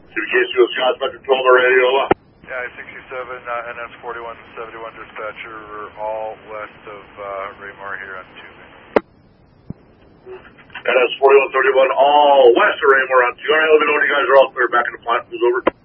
Communication with Scott Spectrum 12 radio. Yeah, 67, NS 4171 dispatcher. We're all west of Raymore here on Tuesday. NS 4131, all west of Raymore on 2. All right, let me know when you guys are all clear back in the plant. Who's over?